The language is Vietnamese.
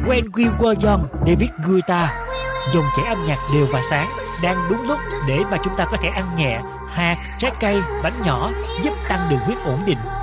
When We Were Young, David Guetta. Dòng chảy âm nhạc đều và sáng, đang đúng lúc để mà chúng ta có thể ăn nhẹ, hạt, trái cây, bánh nhỏ, giúp tăng đường huyết ổn định.